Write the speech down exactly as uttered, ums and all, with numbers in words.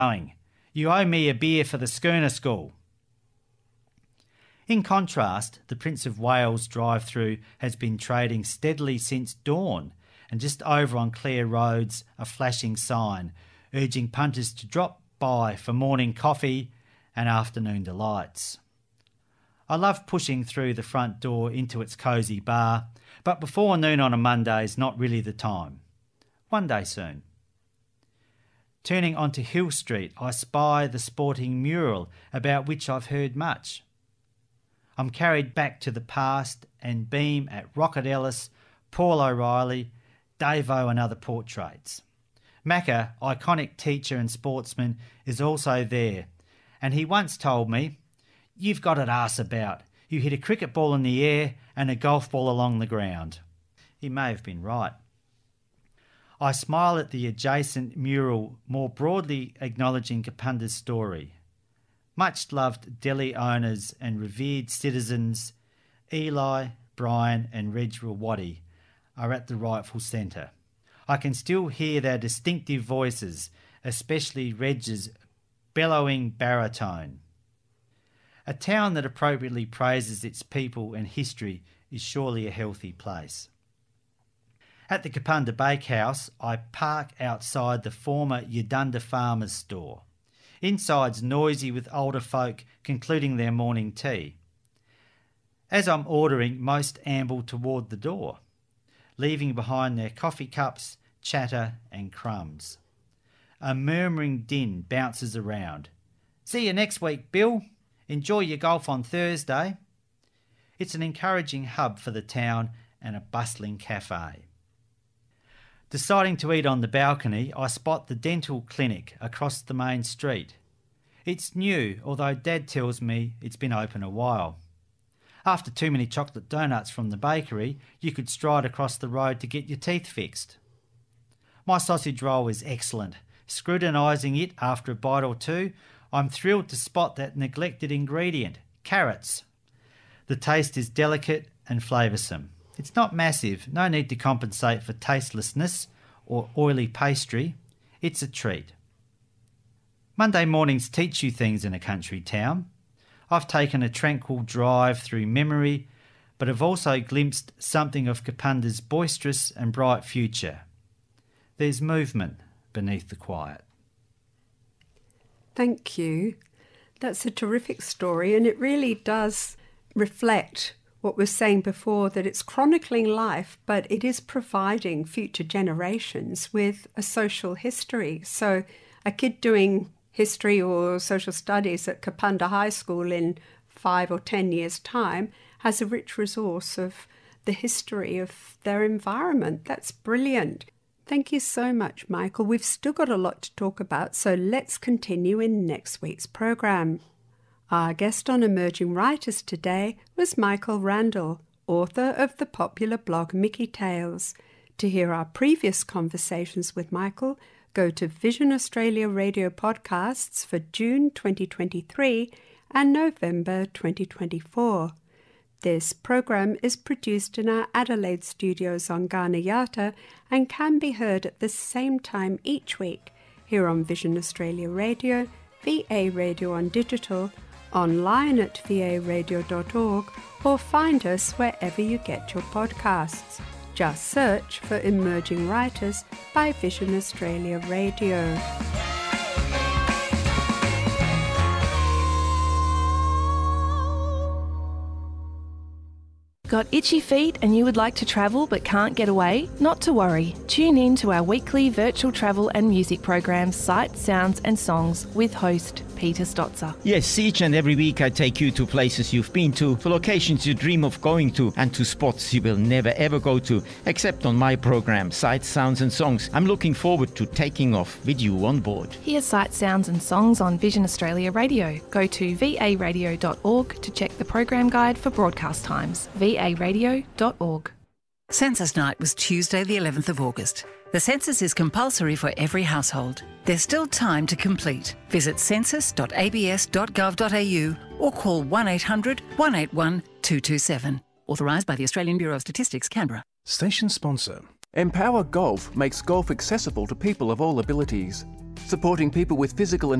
going. You owe me a beer for the schooner school. In contrast, the Prince of Wales drive-through has been trading steadily since dawn, and just over on Clare Road's a flashing sign urging punters to drop by for morning coffee and afternoon delights. I love pushing through the front door into its cosy bar, but before noon on a Monday is not really the time. One day soon. Turning onto Hill Street, I spy the sporting mural about which I've heard much. I'm carried back to the past and beam at Rocket Ellis, Paul O'Reilly, Davo and other portraits. Macca, iconic teacher and sportsman, is also there, and he once told me, "You've got it arse about. You hit a cricket ball in the air and a golf ball along the ground." He may have been right. I smile at the adjacent mural, more broadly acknowledging Kapunda's story. Much-loved deli owners and revered citizens, Eli, Brian and Reg Rawati, are at the rightful centre. I can still hear their distinctive voices, especially Reg's bellowing baritone. A town that appropriately praises its people and history is surely a healthy place. At the Kapunda Bakehouse, I park outside the former Yadunda Farmers store. Inside's noisy with older folk concluding their morning tea. As I'm ordering, most amble toward the door, leaving behind their coffee cups, chatter and crumbs. A murmuring din bounces around. "See you next week, Bill. Enjoy your golf on Thursday." It's an encouraging hub for the town and a bustling cafe. Deciding to eat on the balcony, I spot the dental clinic across the main street. It's new, although Dad tells me it's been open a while. After too many chocolate donuts from the bakery, you could stride across the road to get your teeth fixed. My sausage roll is excellent. Scrutinising it after a bite or two, I'm thrilled to spot that neglected ingredient, carrots. The taste is delicate and flavoursome. It's not massive, no need to compensate for tastelessness or oily pastry. It's a treat. Monday mornings teach you things in a country town. I've taken a tranquil drive through memory, but have also glimpsed something of Kapunda's boisterous and bright future. There's movement beneath the quiet. Thank you. That's a terrific story, and it really does reflect what we were saying before, that it's chronicling life, but it is providing future generations with a social history. So a kid doing history or social studies at Kapunda High School in five or ten years' time has a rich resource of the history of their environment. That's brilliant. Thank you so much, Michael. We've still got a lot to talk about, so let's continue in next week's program. Our guest on Emerging Writers today was Michael Randall, author of the popular blog Mickey Tales. To hear our previous conversations with Michael, go to Vision Australia Radio podcasts for June twenty twenty-three and November twenty twenty-four. This program is produced in our Adelaide studios on Garnayata and can be heard at the same time each week here on Vision Australia Radio, V A Radio on digital, online at v a radio dot org, or find us wherever you get your podcasts. Just search for Emerging Writers by Vision Australia Radio. Got itchy feet and you would like to travel but can't get away? Not to worry. Tune in to our weekly virtual travel and music programs, Sights, Sounds and Songs with host Peter Stotzer. Yes, each and every week I take you to places you've been to, to locations you dream of going to, and to spots you will never ever go to, except on my program, Sights, Sounds and Songs. I'm looking forward to taking off with you on board. Hear Sights, Sounds and Songs on Vision Australia Radio. Go to v a radio dot org to check the program guide for broadcast times. v a radio dot org. Census Night was Tuesday the eleventh of August. The census is compulsory for every household. There's still time to complete. Visit census dot a b s dot gov dot a u or call one eight hundred, one eight one, two two seven. Authorised by the Australian Bureau of Statistics, Canberra. Station sponsor. Empower Golf makes golf accessible to people of all abilities. supporting people with physical and